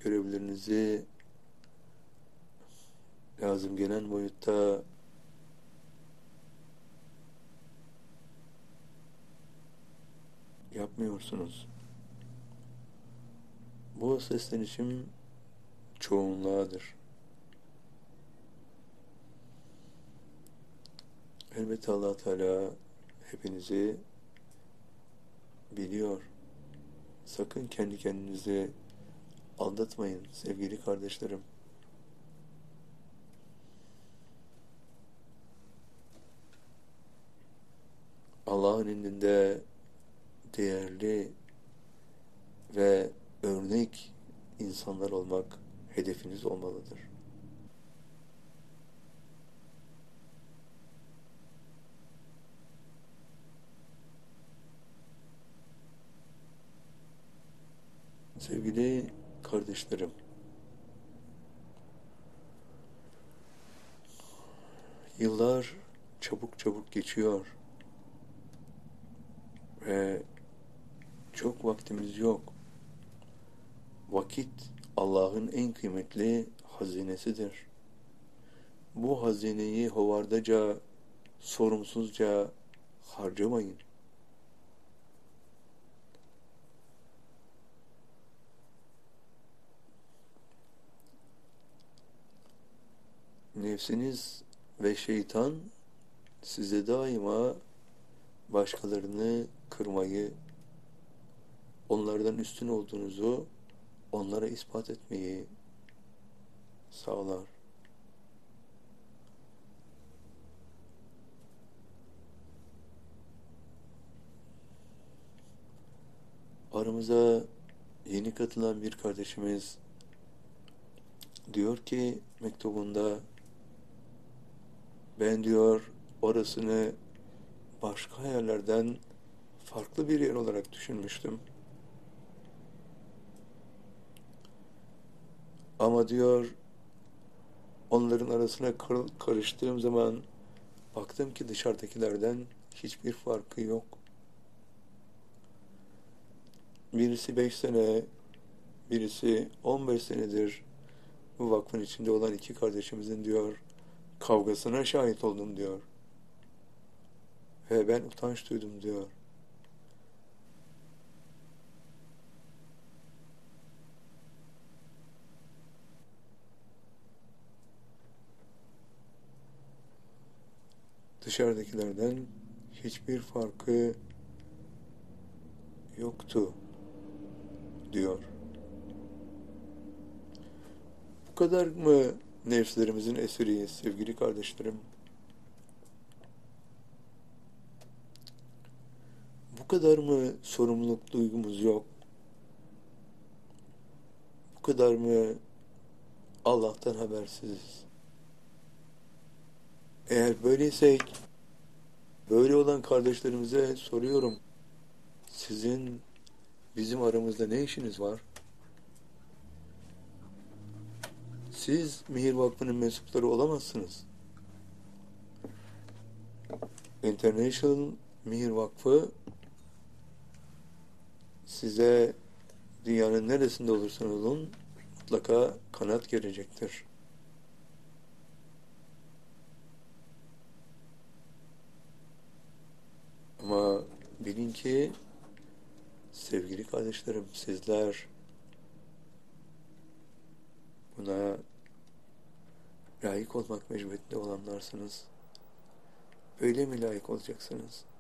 görevlerinizi lazım gelen boyutta yapmıyorsunuz. Bu seslenişim çoğunluğadır. Elbette Allah Teala hepinizi biliyor. Sakın kendi kendinizi aldatmayın sevgili kardeşlerim. Allah'ın indinde değerli ve örnek insanlar olmak hedefiniz olmalıdır. Sevgili kardeşlerim, yıllar çabuk çabuk geçiyor ve çok vaktimiz yok. Vakit Allah'ın en kıymetli hazinesidir. Bu hazineyi hovardaca, sorumsuzca harcamayın. Nefsiniz ve şeytan size daima başkalarını kırmayı, onlardan üstün olduğunuzu onlara ispat etmeyi sağlar. Aramıza yeni katılan bir kardeşimiz diyor ki mektubunda, ben diyor orasını başka yerlerden farklı bir yer olarak düşünmüştüm. Ama diyor onların arasına karıştığım zaman baktım ki dışarıdakilerden hiçbir farkı yok. Birisi 5 sene, birisi 15 senedir bu vakfın içinde olan iki kardeşimizin diyor kavgasına şahit oldum diyor. Ve ben utanç duydum diyor. Dışarıdakilerden hiçbir farkı yoktu diyor. Bu kadar mı nefslerimizin esiriyiz sevgili kardeşlerim? Bu kadar mı sorumluluk duygumuz yok? Bu kadar mı Allah'tan habersiziz? Eğer böyleysek, böyle olan kardeşlerimize soruyorum. Sizin bizim aramızda ne işiniz var? Siz Mihir Vakfı'nın mensupları olamazsınız. International Mihir Vakfı size dünyanın neresinde olursanız olun mutlaka kanat gerecektir. Ama bilin ki sevgili kardeşlerim, sizler buna layık olmak mecburiyetinde olanlarsınız. Öyle mi layık olacaksınız?